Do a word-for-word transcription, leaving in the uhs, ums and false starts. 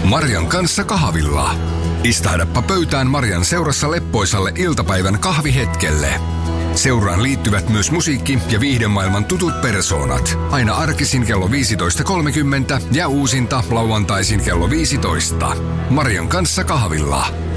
Marjan kanssa kahvilla. Istahdappa pöytään Marjan seurassa leppoisalle iltapäivän kahvihetkelle. Seuraan liittyvät myös musiikki- ja viihdemaailman tutut persoonat. Aina arkisin kello viisitoista kolmekymmentä ja uusinta lauantaisin kello viisitoista. Marjan kanssa kahvilla.